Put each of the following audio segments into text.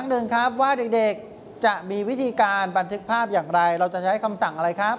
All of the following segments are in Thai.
หนึ่งครับว่าเด็กๆจะมีวิธีการบันทึกภาพอย่างไรเราจะใช้คำสั่งอะไรครับ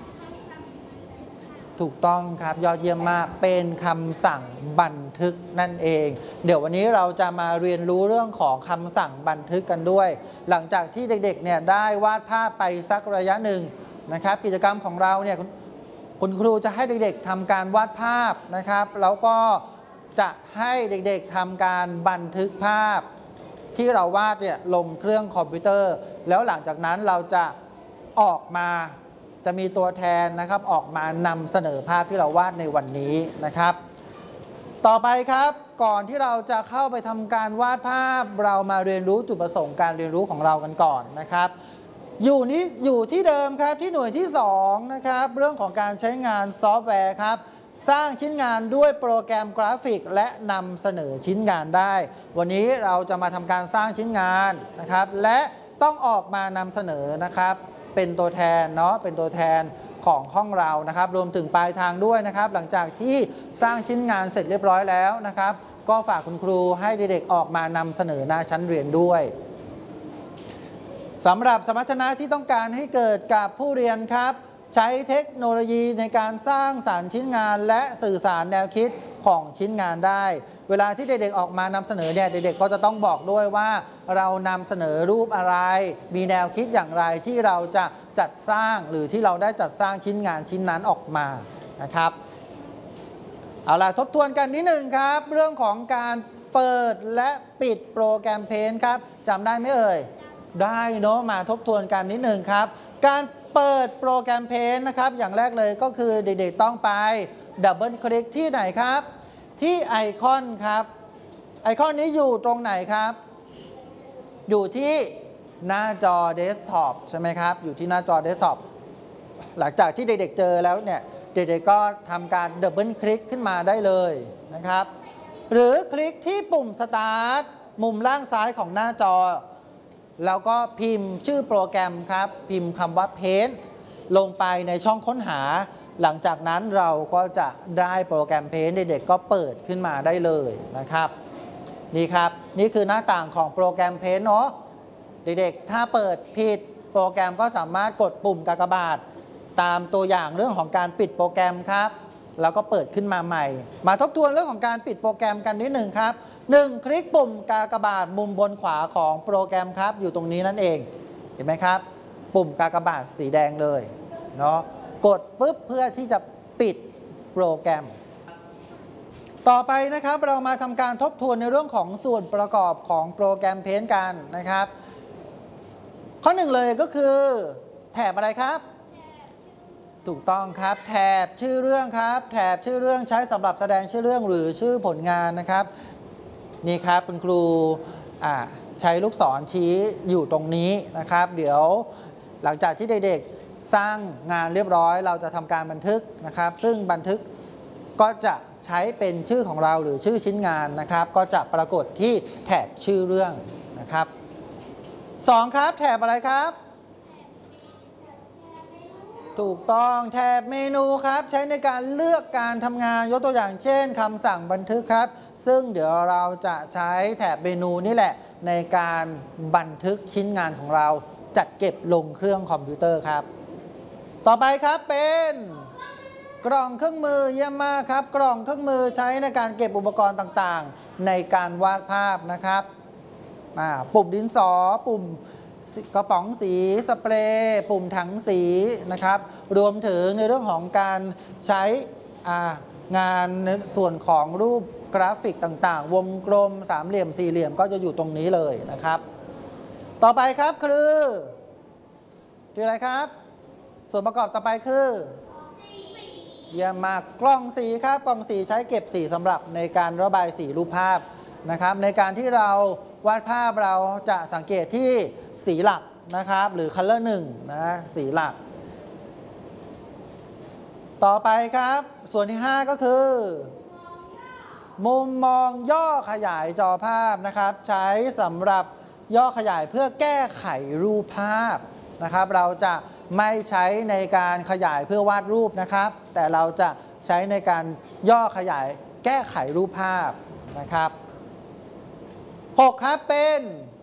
ถูกต้องครับยอดเยี่ยมมากเป็นคำสั่งบันทึกนั่นเองเดี๋ยววันนี้เราจะมาเรียนรู้เรื่องของคำสั่งบันทึกกันด้วยหลังจากที่เด็กๆเนี่ยได้วาดภาพไปสักระยะหนึ่งนะครับกิจกรรมของเราเนี่ยคุณครูจะให้เด็กๆทำการวาดภาพนะครับแล้วก็จะให้เด็กๆทำการบันทึกภาพที่เราวาดเนี่ยลงเครื่องคอมพิวเตอร์แล้วหลังจากนั้นเราจะออกมาจะมีตัวแทนนะครับออกมานำเสนอภาพที่เราวาดในวันนี้นะครับต่อไปครับก่อนที่เราจะเข้าไปทำการวาดภาพเรามาเรียนรู้จุดประสงค์การเรียนรู้ของเรากันก่อนนะครับอยู่ที่เดิมครับที่หน่วยที่2นะครับเรื่องของการใช้งานซอฟต์แวร์ครับสร้างชิ้นงานด้วยโปรแกรมกราฟิกและนำเสนอชิ้นงานได้วันนี้เราจะมาทำการสร้างชิ้นงานนะครับและต้องออกมานำเสนอนะครับเป็นตัวแทนเนาะเป็นตัวแทนของห้องเรานะครับรวมถึงปลายทางด้วยนะครับหลังจากที่สร้างชิ้นงานเสร็จเรียบร้อยแล้วนะครับก็ฝากคุณครูให้เด็กๆออกมานำเสนอหน้าชั้นเรียนด้วยสำหรับสมรรถนะที่ต้องการให้เกิดกับผู้เรียนครับใช้เทคโนโลยีในการสร้างสรรค์ชิ้นงานและสื่อสารแนวคิดของชิ้นงานได้เวลาที่เด็กๆออกมานำเสนอเนี่ยเด็กๆก็จะต้องบอกด้วยว่าเรานำเสนอรูปอะไรมีแนวคิดอย่างไรที่เราจะจัดสร้างหรือที่เราได้จัดสร้างชิ้นงานชิ้นนั้นออกมานะครับเอาล่ะทบทวนกันนิดหนึ่งครับเรื่องของการเปิดและปิดโปรแกรมเพนท์ครับจำได้ไหมเอ่ยได้เนาะมาทบทวนกันนิดหนึ่งครับการเปิดโปรแกรมเพนท์นะครับอย่างแรกเลยก็คือเด็กๆต้องไปดับเบิลคลิกที่ไหนครับที่ไอคอนครับไอคอนนี้อยู่ตรงไหนครับอยู่ที่หน้าจอเดสก์ท็อปใช่ไหมครับอยู่ที่หน้าจอเดสก์ท็อปหลังจากที่เด็กๆเจอแล้วเนี่ยเด็กๆก็ทำการดับเบิลคลิกขึ้นมาได้เลยนะครับหรือคลิกที่ปุ่มสตาร์ทมุมล่างซ้ายของหน้าจอแล้วก็พิมพ์ชื่อโปรแกรมครับพิมพ์คำว่า Paint ลงไปในช่องค้นหาหลังจากนั้นเราก็จะได้โปรแกรม Paint เด็กๆก็เปิดขึ้นมาได้เลยนะครับนี่ครับนี่คือหน้าต่างของโปรแกรม Paint เนาะเด็กๆถ้าเปิดผิดโปรแกรมก็สามารถกดปุ่มกากบาทตามตัวอย่างเรื่องของการปิดโปรแกรมครับแล้วก็เปิดขึ้นมาใหม่มาทบทวนเรื่องของการปิดโปรแกรมกันนิดหนึ่งครับ1คลิกปุ่มกากบาทมุมบนขวาของโปรแกรมครับอยู่ตรงนี้นั่นเองเห็นไหมครับปุ่มกากบาทสีแดงเลยเนาะกดปุ๊บเพื่อที่จะปิดโปรแกรมต่อไปนะครับเรามาทำการทบทวนในเรื่องของส่วนประกอบของโปรแกรม Paint กันนะครับข้อ1เลยก็คือแถบอะไรครับถูกต้องครับแถบชื่อเรื่องครับแถบชื่อเรื่องใช้สำหรับแสดงชื่อเรื่องหรือชื่อผลงานนะครับนี่ครับคุณครูใช้ลูกศรชี้อยู่ตรงนี้นะครับเดี๋ยวหลังจากที่เด็กๆสร้างงานเรียบร้อยเราจะทำการบันทึกนะครับซึ่งบันทึกก็จะใช้เป็นชื่อของเราหรือชื่อชิ้นงานนะครับก็จะปรากฏที่แถบชื่อเรื่องนะครับ2ครับแถบอะไรครับถูกต้องแถบเมนูครับใช้ในการเลือกการทำงานยกตัวอย่างเช่นคำสั่งบันทึกครับซึ่งเดี๋ยวเราจะใช้แถบเมนูนี่แหละในการบันทึกชิ้นงานของเราจัดเก็บลงเครื่องคอมพิวเตอร์ครับต่อไปครับเป็นกล่องเครื่องมือเยี่ยมมากครับกล่องเครื่องมือใช้ในการเก็บอุปกรณ์ต่างๆในการวาดภาพนะครับปุ่มดินสอปุ่มกระป๋องสีสเปรย์ปุ่มถังสีนะครับรวมถึงในเรื่องของการใช้งานในส่วนของรูปกราฟิกต่างๆวงกลมสามเหลี่ยมสี่เหลี่ยมก็จะอยู่ตรงนี้เลยนะครับต่อไปครับคืออะไรครับส่วนประกอบต่อไปคือเยี่ยมมากกล้องสีครับกล้องสีใช้เก็บสีสำหรับในการระบายสีรูปภาพนะครับในการที่เราวาดภาพเราจะสังเกตที่สีหลักนะครับหรือ color 1นะสีหลักต่อไปครับส่วนที่5ก็คือมุมมองย่อขยายจอภาพนะครับใช้สำหรับย่อขยายเพื่อแก้ไขรูปภาพนะครับเราจะไม่ใช้ในการขยายเพื่อวาดรูปนะครับแต่เราจะใช้ในการย่อขยายแก้ไขรูปภาพนะครับ6ครับเป็น